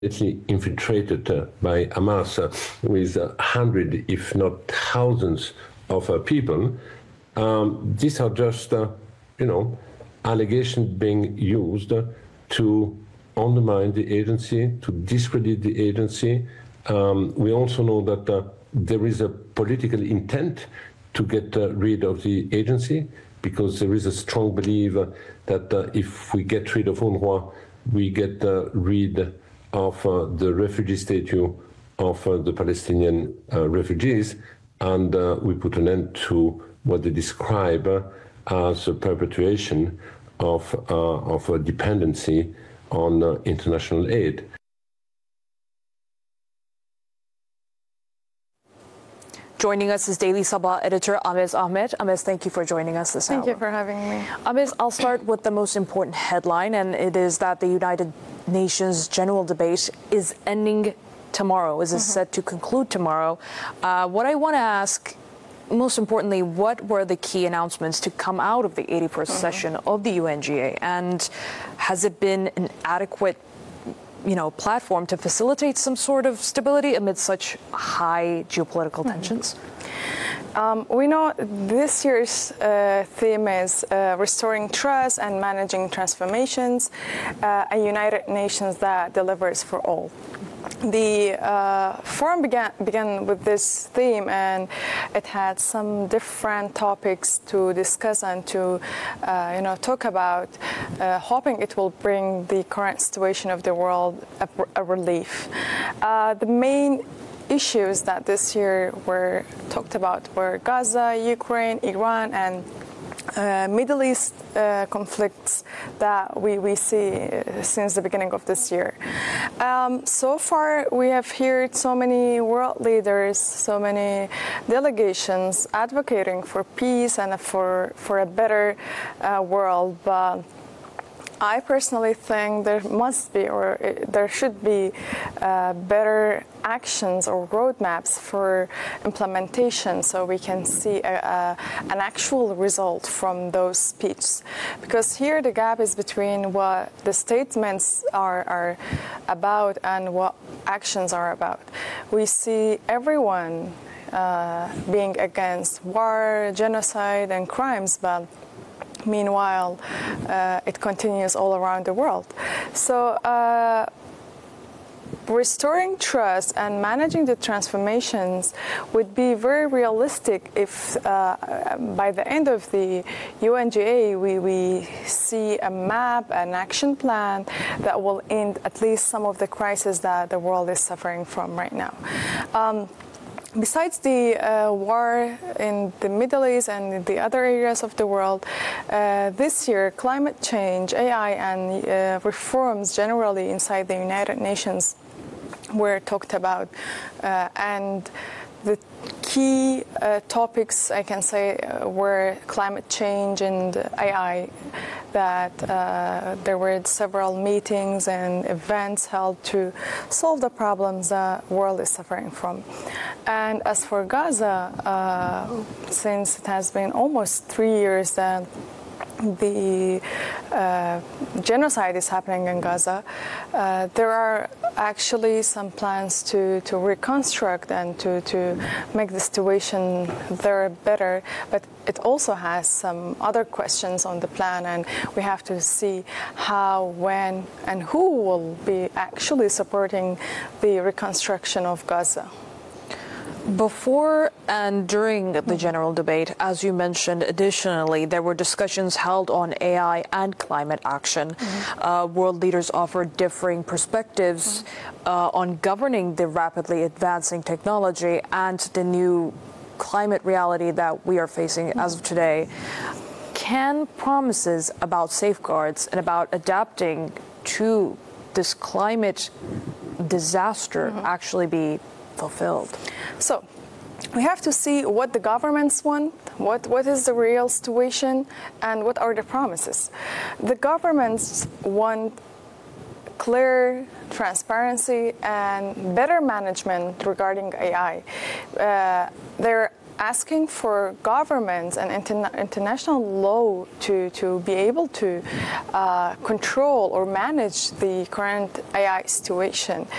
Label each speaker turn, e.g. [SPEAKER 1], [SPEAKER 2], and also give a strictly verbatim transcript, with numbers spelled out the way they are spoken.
[SPEAKER 1] infiltrated uh, by Hamas uh, with uh, hundreds, if not thousands, of uh, people. Um, these are just, uh, you know, allegations being used uh, to undermine the agency, to discredit the agency. Um, we also know that uh, there is a political intent to get uh, rid of the agency, because there is a strong belief uh, that uh, if we get rid of UNRWA, we get uh, rid of uh, the refugee status of uh, the Palestinian uh, refugees, and uh, we put an end to what they describe uh, as a perpetuation of, uh, of a dependency on uh, international aid.
[SPEAKER 2] Joining us is Daily Sabah editor Amiz Ahmed. Amiz, thank you for joining us this
[SPEAKER 3] thank
[SPEAKER 2] hour.
[SPEAKER 3] Thank you for having me.
[SPEAKER 2] Amiz, I'll start with the most important headline, and it is that the United Nations General Debate is ending tomorrow, is mm-hmm. set to conclude tomorrow. Uh, what I want to ask, most importantly, what were the key announcements to come out of the eighty-first mm-hmm. session of the U N G A, and has it been an adequate you know, platform to facilitate some sort of stability amid such high geopolitical tensions?
[SPEAKER 3] Um, we know this year's uh, theme is uh, restoring trust and managing transformations, uh, a United Nations that delivers for all. The uh, forum began, began with this theme, and it had some different topics to discuss and to uh, you know, talk about, uh, hoping it will bring the current situation of the world a, a relief. Uh, the main issues that this year were talked about were Gaza, Ukraine, Iran, and Uh, Middle East uh, conflicts that we, we see uh, since the beginning of this year. Um, so far, we have heard so many world leaders, so many delegations advocating for peace and for, for a better uh, world. But I personally think there must be, or there should be, uh, better actions or roadmaps for implementation, so we can see a, a, an actual result from those speeches. Because here the gap is between what the statements are, are about and what actions are about. We see everyone uh, being against war, genocide, and crimes, but meanwhile, uh, it continues all around the world. So uh, restoring trust and managing the transformations would be very realistic if uh, by the end of the U N G A we, we see a map, an action plan that will end at least some of the crises that the world is suffering from right now. Um, Besides the uh, war in the Middle East and the other areas of the world, uh, this year climate change, A I, and uh, reforms generally inside the United Nations were talked about. Uh, and the key uh, topics, I can say, uh, were climate change and A I, that uh, there were several meetings and events held to solve the problems the world is suffering from. And as for Gaza, uh, since it has been almost three years that the uh, genocide is happening in Gaza, uh, there are actually some plans to, to reconstruct and to, to make the situation there better, but it also has some other questions on the plan, and we have to see how, when, and who will be actually supporting the reconstruction of Gaza.
[SPEAKER 2] Before and during the general debate, as you mentioned, additionally, there were discussions held on A I and climate action. Mm-hmm. uh, world leaders offered differing perspectives mm-hmm. uh, on governing the rapidly advancing technology and the new climate reality that we are facing mm-hmm. as of today. Can promises about safeguards and about adapting to this climate disaster mm-hmm. actually be fulfilled?
[SPEAKER 3] So we have to see what the governments want, what, what is the real situation, and what are the promises. The governments want clear transparency and better management regarding A I. Uh, they're asking for governments and interna- international law to, to be able to uh, control or manage the current A I situation.